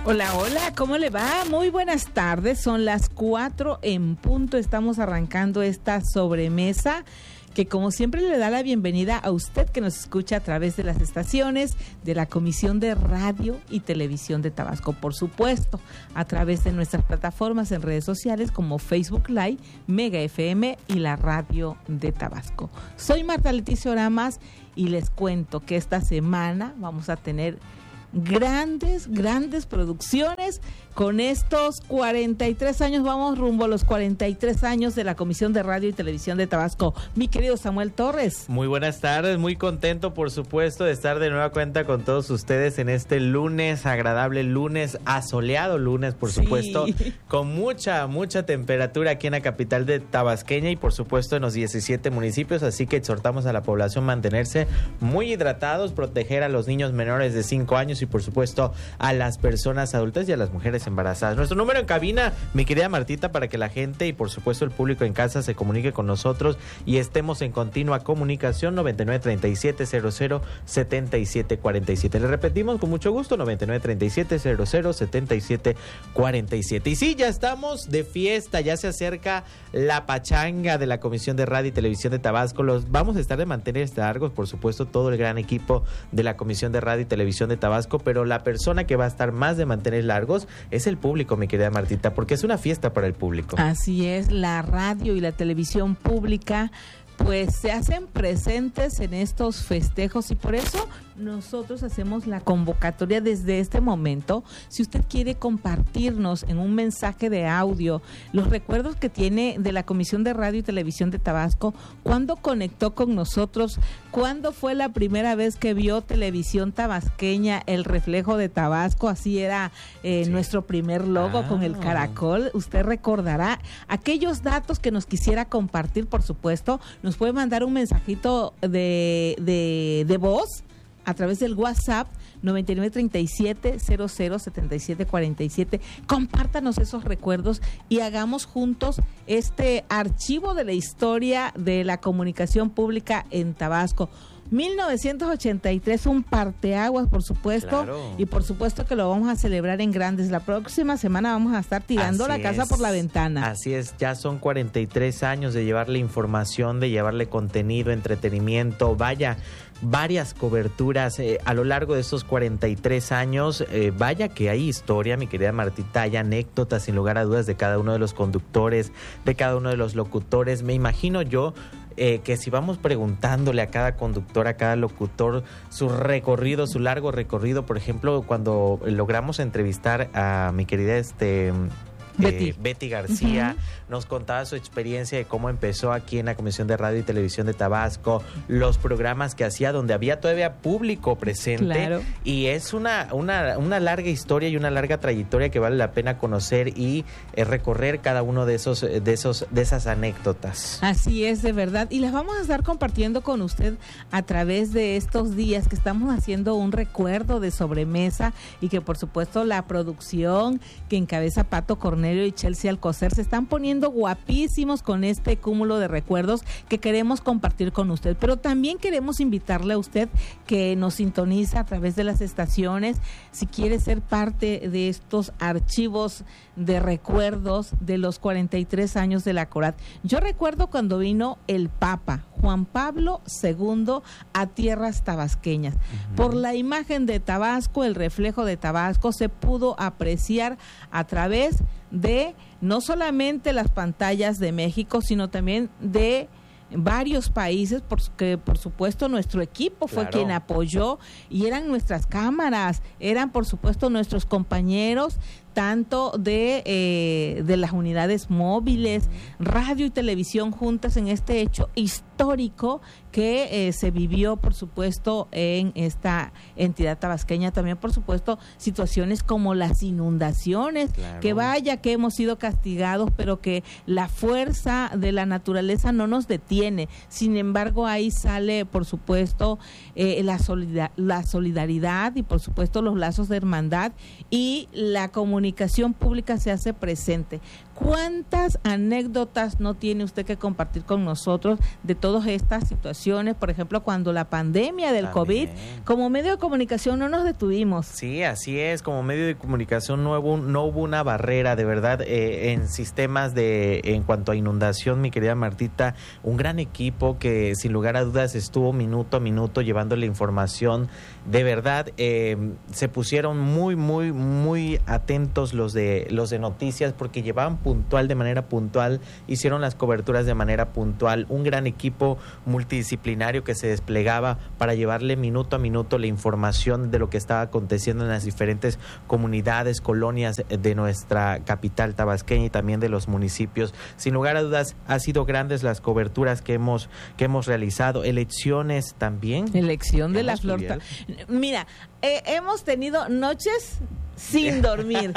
Hola, hola, ¿cómo le va? Muy buenas tardes, son las 4 en punto, estamos arrancando esta sobremesa que como siempre le da la bienvenida a usted que nos escucha a través de las estaciones de la Comisión de Radio y Televisión de Tabasco, por supuesto, a través de nuestras plataformas en redes sociales como Facebook Live, Mega FM y la Radio de Tabasco. Soy Marta Leticia Oramas y les cuento que esta semana vamos a tener grandes producciones. Con estos 43 años, vamos rumbo a los 43 años de la Comisión de Radio y Televisión de Tabasco. Mi querido Samuel Torres. Muy buenas tardes, muy contento por supuesto de estar de nueva cuenta con todos ustedes en este lunes, agradable lunes, asoleado lunes por supuesto, con mucha temperatura aquí en la capital de Tabasqueña y por supuesto en los 17 municipios, así que exhortamos a la población a mantenerse muy hidratados, proteger a los niños menores de 5 años y por supuesto a las personas adultas y a las mujeres embarazadas. Nuestro número en cabina, mi querida Martita, para que la gente y por supuesto el público en casa se comunique con nosotros y estemos en continua comunicación, 9937007747. Le repetimos con mucho gusto, 9937007747. Y sí, ya estamos de fiesta, ya se acerca la pachanga de la Comisión de Radio y Televisión de Tabasco. Los vamos a estar de mantener largos, por supuesto, todo el gran equipo de la Comisión de Radio y Televisión de Tabasco, pero la persona que va a estar más de mantener largos es el público, mi querida Martita, porque es una fiesta para el público. Así es, la radio y la televisión pública pues se hacen presentes en estos festejos y por eso nosotros hacemos la convocatoria desde este momento. Si usted quiere compartirnos en un mensaje de audio los recuerdos que tiene de la Comisión de Radio y Televisión de Tabasco, cuándo conectó con nosotros, cuándo fue la primera vez que vio televisión tabasqueña, el reflejo de Tabasco, así era nuestro primer logo con el caracol, usted recordará aquellos datos que nos quisiera compartir, por supuesto, nos puede mandar un mensajito de voz a través del WhatsApp 9937007747. Compártanos esos recuerdos y hagamos juntos este archivo de la historia de la comunicación pública en Tabasco. 1983, un parteaguas, por supuesto, claro. Y por supuesto que lo vamos a celebrar en grandes. La próxima semana vamos a estar tirando la casa por la ventana. Así es, ya son 43 años de llevarle información, de llevarle contenido, entretenimiento, vaya, varias coberturas a lo largo de estos 43 años, vaya que hay historia, mi querida Martita, hay anécdotas sin lugar a dudas de cada uno de los conductores, de cada uno de los locutores. Me imagino yo que si vamos preguntándole a cada conductor, a cada locutor, su recorrido, su largo recorrido, por ejemplo, cuando logramos entrevistar a mi querida Betty García, nos contaba su experiencia de cómo empezó aquí en la Comisión de Radio y Televisión de Tabasco, los programas que hacía donde había todavía público presente, claro. Y es una larga historia y una larga trayectoria que vale la pena conocer y recorrer cada uno de esas anécdotas. Así es, de verdad, y las vamos a estar compartiendo con usted a través de estos días que estamos haciendo un recuerdo de sobremesa y que por supuesto la producción que encabeza Pato Cornelio y Chelsea Alcocer se están poniendo guapísimos con este cúmulo de recuerdos que queremos compartir con usted, pero también queremos invitarle a usted que nos sintoniza a través de las estaciones, si quiere ser parte de estos archivos de recuerdos de los 43 años de la CORAD. Yo recuerdo cuando vino el Papa Juan Pablo II a tierras tabasqueñas. Por la imagen de Tabasco, el reflejo de Tabasco se pudo apreciar a través de no solamente las pantallas de México, sino también de varios países, porque por supuesto nuestro equipo fue quien apoyó y eran nuestras cámaras, eran por supuesto nuestros compañeros tanto de las unidades móviles, radio y televisión juntas en este hecho histórico que se vivió, por supuesto, en esta entidad tabasqueña. También, por supuesto, situaciones como las inundaciones, que vaya que hemos sido castigados, pero que la fuerza de la naturaleza no nos detiene. Sin embargo, ahí sale, por supuesto, la solidaridad y, por supuesto, los lazos de hermandad y la comunicación pública se hace presente. ¿Cuántas anécdotas no tiene usted que compartir con nosotros de todo todas estas situaciones, por ejemplo, cuando la pandemia del COVID, como medio de comunicación no nos detuvimos. Sí, así es, como medio de comunicación no hubo una barrera, de verdad, en sistemas en cuanto a inundación, mi querida Martita, un gran equipo que sin lugar a dudas estuvo minuto a minuto llevando la información, de verdad, se pusieron muy atentos los de noticias, porque llevaban de manera puntual, hicieron las coberturas de manera puntual, un gran equipo multidisciplinario que se desplegaba para llevarle minuto a minuto la información de lo que estaba aconteciendo en las diferentes comunidades, colonias de nuestra capital tabasqueña y también de los municipios. Sin lugar a dudas, ha sido grandes las coberturas que hemos realizado. Elecciones también. Elección de la flor. Mira, hemos tenido noches sin dormir,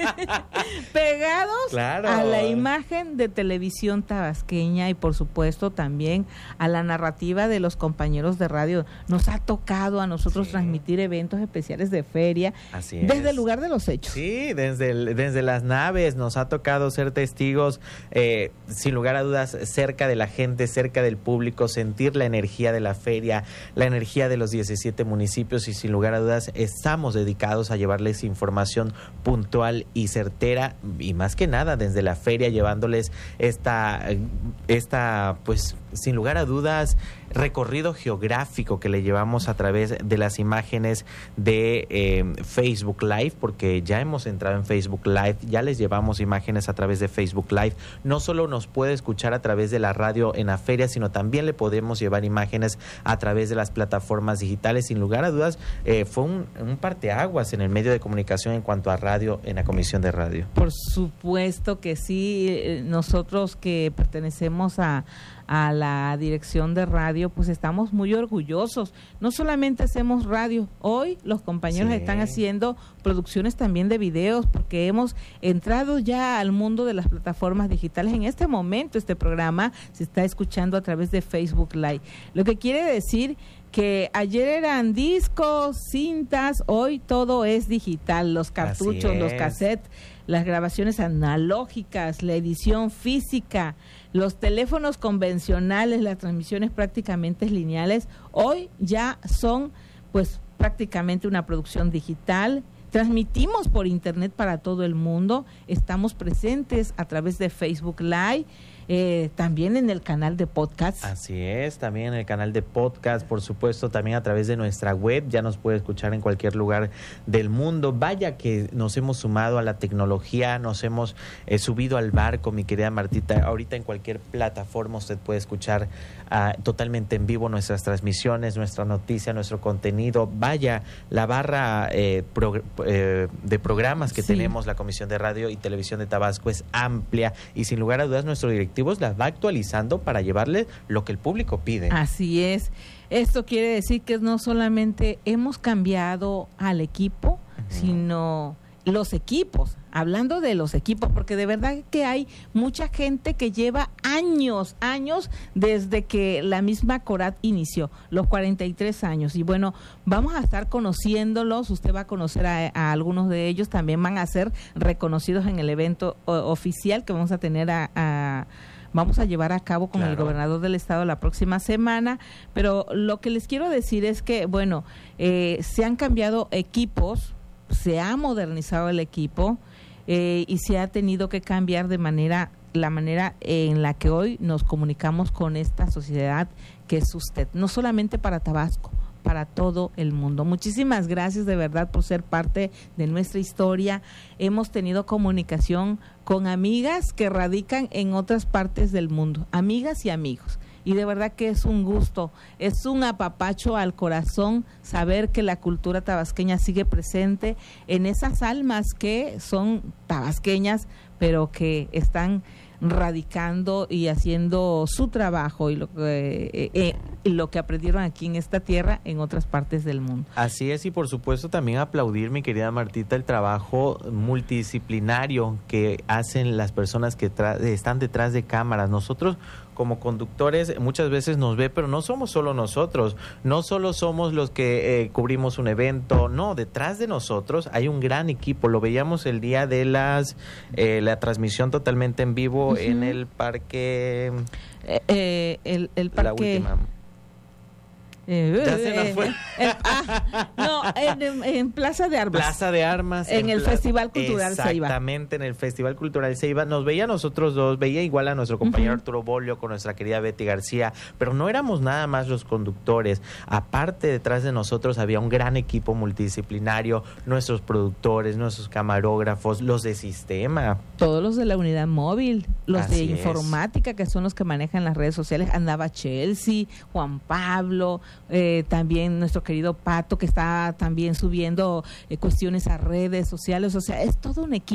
pegados a la imagen de televisión tabasqueña y por supuesto también a la narrativa de los compañeros de radio. Nos ha tocado a nosotros transmitir eventos especiales de feria desde el lugar de los hechos. Sí, desde las naves nos ha tocado ser testigos, sin lugar a dudas, cerca de la gente, cerca del público, sentir la energía de la feria, la energía de los 17 municipios y sin lugar a dudas estamos dedicados a llevarles información puntual y certera y más que nada desde la feria llevándoles esta pues sin lugar a dudas recorrido geográfico que le llevamos a través de las imágenes de Facebook Live, porque ya hemos entrado en Facebook Live, ya les llevamos imágenes a través de Facebook Live. No solo nos puede escuchar a través de la radio en la feria, sino también le podemos llevar imágenes a través de las plataformas digitales. Sin lugar a dudas, fue un parteaguas en el medio de comunicación en cuanto a radio en la Comisión de Radio. Por supuesto que sí, nosotros que pertenecemos a la dirección de radio, pues estamos muy orgullosos. No solamente hacemos radio, hoy los compañeros están haciendo producciones también de videos, porque hemos entrado ya al mundo de las plataformas digitales. En este momento este programa se está escuchando a través de Facebook Live, lo que quiere decir que ayer eran discos, cintas, hoy todo es digital, los cartuchos, los cassettes, las grabaciones analógicas, la edición física, los teléfonos convencionales, las transmisiones prácticamente lineales, hoy ya son pues prácticamente una producción digital. Transmitimos por internet para todo el mundo, estamos presentes a través de Facebook Live, también en el canal de podcast. Así es, también en el canal de podcast, por supuesto, también a través de nuestra web, ya nos puede escuchar en cualquier lugar del mundo. Vaya que nos hemos sumado a la tecnología, nos hemos subido al barco, mi querida Martita. Ahorita en cualquier plataforma usted puede escuchar totalmente en vivo nuestras transmisiones, nuestra noticia, nuestro contenido. Vaya, la barra de programas que tenemos la Comisión de Radio y Televisión de Tabasco es amplia y sin lugar a dudas nuestro directivo las va actualizando para llevarle lo que el público pide. Así es. Esto quiere decir que no solamente hemos cambiado al equipo, sino los equipos. Hablando de los equipos, porque de verdad que hay mucha gente que lleva años desde que la misma Corat inició, los 43 años. Y bueno, vamos a estar conociéndolos, usted va a conocer a algunos de ellos, también van a ser reconocidos en el evento oficial que vamos a tener vamos a llevar a cabo con el gobernador del estado la próxima semana. Pero lo que les quiero decir es que, bueno, se han cambiado equipos, se ha modernizado el equipo, y se ha tenido que cambiar la manera en la que hoy nos comunicamos con esta sociedad que es usted, no solamente para Tabasco, para todo el mundo. Muchísimas gracias de verdad por ser parte de nuestra historia. Hemos tenido comunicación con amigas que radican en otras partes del mundo, amigas y amigos. Y de verdad que es un gusto, es un apapacho al corazón saber que la cultura tabasqueña sigue presente en esas almas que son tabasqueñas, pero que están radicando y haciendo su trabajo y lo que aprendieron aquí en esta tierra en otras partes del mundo. Así es, y por supuesto también aplaudir, mi querida Martita, el trabajo multidisciplinario que hacen las personas que están detrás de cámaras. Nosotros como conductores muchas veces nos ve, pero no somos solo nosotros, no solo somos los que cubrimos un evento, no, detrás de nosotros hay un gran equipo. Lo veíamos el día de la transmisión totalmente en vivo en el parque, el parque, la última. Ya se nos fue. En Plaza de Armas. Plaza de Armas. En el Festival Cultural Ceiba. Exactamente, en el Festival Cultural Ceiba. Nos veía a nosotros dos, veía igual a nuestro compañero Arturo Bolio con nuestra querida Betty García, pero no éramos nada más los conductores. Aparte, detrás de nosotros había un gran equipo multidisciplinario, nuestros productores, nuestros camarógrafos, los de sistema. Todos los de la unidad móvil, los Así de informática, que son los que manejan las redes sociales. Andaba Chelsea, Juan Pablo, también nuestro querido Pato, que está también subiendo cuestiones a redes sociales. O sea, es todo un equipo.